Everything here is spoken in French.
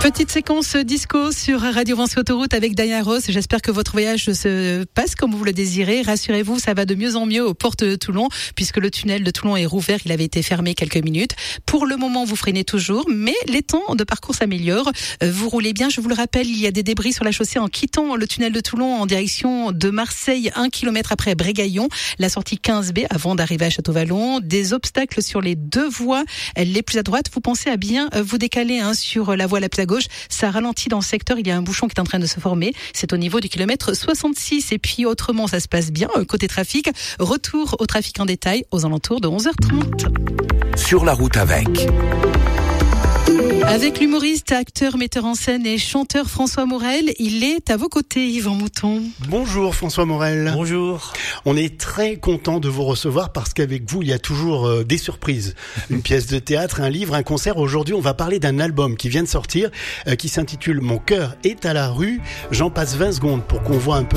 Petite séquence disco sur Radio Vinci Autoroute avec Diana Ross. J'espère que votre voyage se passe comme vous le désirez. Rassurez-vous, ça va de mieux en mieux aux portes de Toulon, puisque le tunnel de Toulon est rouvert. Il avait été fermé quelques minutes. Pour le moment, vous freinez toujours, mais les temps de parcours s'améliorent. Vous roulez bien. Je vous le rappelle, il y a des débris sur la chaussée en quittant le tunnel de Toulon en direction de Marseille, 1 kilomètre après Brégaillon, la sortie 15B avant d'arriver à Château-Vallon. Des obstacles sur les deux voies les plus à droite. Vous pensez à bien vous décaler sur la voie la plus à gauche. Ça ralentit dans le secteur. Il y a un bouchon qui est en train de se former. C'est au niveau du kilomètre 66. Et puis autrement, ça se passe bien. Côté trafic, retour au trafic en détail aux alentours de 11h30. Sur la route Avec l'humoriste, acteur, metteur en scène et chanteur François Morel, il est à vos côtés, Yvan Mouton. Bonjour François Morel. Bonjour. On est très content de vous recevoir parce qu'avec vous, il y a toujours des surprises. Une pièce de théâtre, un livre, un concert. Aujourd'hui, on va parler d'un album qui vient de sortir, qui s'intitule « Mon cœur est à la rue ». J'en passe 20 secondes pour qu'on voit un peu